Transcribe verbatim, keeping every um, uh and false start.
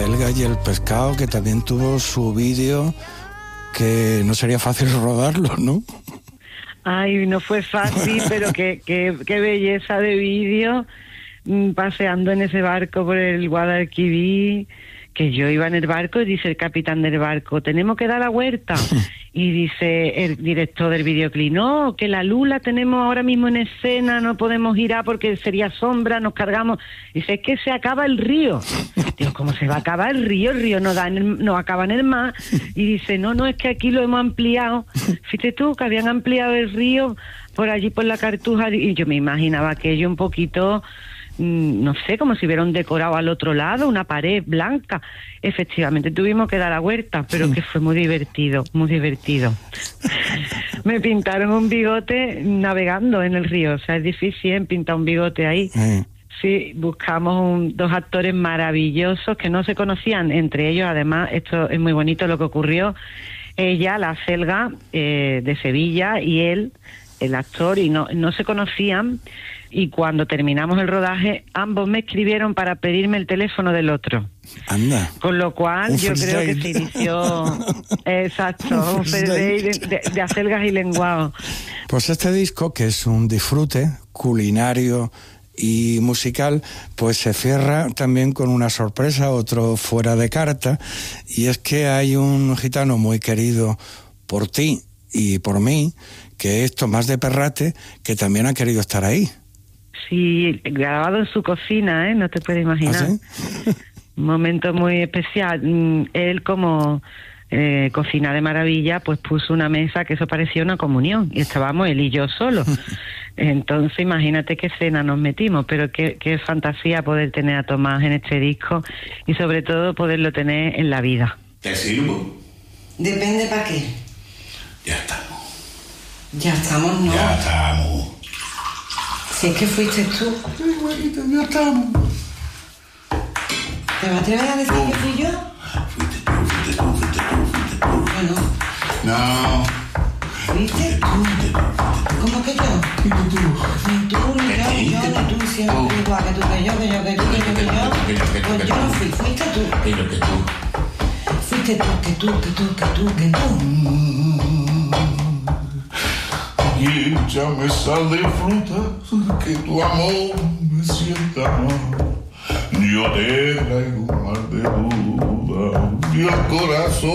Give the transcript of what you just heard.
acelga y el pescado, que también tuvo su vídeo, que no sería fácil rodarlo, ¿no? Ay, no fue fácil, pero qué, qué, qué belleza de vídeo, paseando en ese barco por el Guadalquivir, que yo iba en el barco y dice el capitán del barco, tenemos que dar la huerta. Y dice el director del videoclip, no, que la luz la tenemos ahora mismo en escena, no podemos girar porque sería sombra, nos cargamos. Dice, es que se acaba el río. Digo, ¿cómo se va a acabar el río? El río no, da en el, no acaba en el mar. Y dice, no, no, es que aquí lo hemos ampliado. Fíjate tú, que habían ampliado el río por allí, por la Cartuja. Y yo me imaginaba aquello un poquito... no sé, como si hubiera un decorado al otro lado, una pared blanca. Efectivamente, tuvimos que dar la huerta, pero que fue muy divertido, muy divertido. Me pintaron un bigote navegando en el río, o sea, es difícil, ¿eh?, pintar un bigote ahí. Mm. Sí, buscamos un, dos actores maravillosos que no se conocían entre ellos, además, esto es muy bonito lo que ocurrió. Ella, la Selga, eh, de Sevilla, y él, el actor, y no, no se conocían. Y cuando terminamos el rodaje, ambos me escribieron para pedirme el teléfono del otro. Anda. Con lo cual, un yo creo date. que se inició... Exacto, un first date de, de, de acelgas y lenguado. Pues este disco, que es un disfrute culinario y musical, pues se cierra también con una sorpresa, otro fuera de carta, y es que hay un gitano muy querido por ti y por mí, que es Tomás de Perrate, que también ha querido estar ahí. Sí, grabado en su cocina, ¿eh? No te puedes imaginar. ¿Ah, sí? Un momento muy especial. Él, como eh, cocina de maravilla, pues puso una mesa que eso parecía una comunión, y estábamos él y yo solos. Entonces, imagínate qué cena nos metimos, pero qué, qué fantasía poder tener a Tomás en este disco, y sobre todo poderlo tener en la vida. ¿Te sirvo? Depende para qué. Ya estamos. Ya estamos, ¿no? Ya estamos. Si es que fuiste tú. Sí, güeyita, ya estamos. ¿Te vas a atrever a decir no. que fui yo? Fuiste tú, fuiste tú, fuiste tú, fuiste tú. Yo no. No. ¿Fuiste tú? Fuiste tú, fuiste tú. ¿Cómo que yo? Fuiste tú. Ni tú, ni yo, ni yo, ni tú, siempre igual que tú, que yo, que yo, que tú, que yo, que yo. Pues yo no fui, fuiste tú. Pero que tú. Fuiste tú, que tú, que tú, que tú, que tú. Y ya me sale fruta, que tu amor me sienta mal. Yo te traigo un mar de duda y el corazón